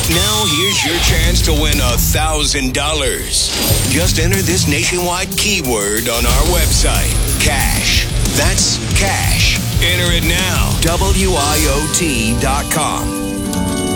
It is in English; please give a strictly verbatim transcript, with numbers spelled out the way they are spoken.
Now here's your chance to win a thousand dollars. Just enter this nationwide keyword on our website, cash. That's cash. Enter it now, W I O T dot com.